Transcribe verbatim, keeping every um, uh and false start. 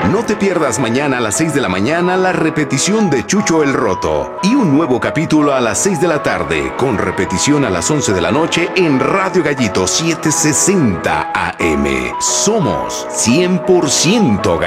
No te pierdas mañana a las seis de la mañana la repetición de Chucho el Roto y un nuevo capítulo a las seis de la tarde con repetición a las once de la noche en Radio Gallito setecientos sesenta A M. Somos cien por ciento Gallitos.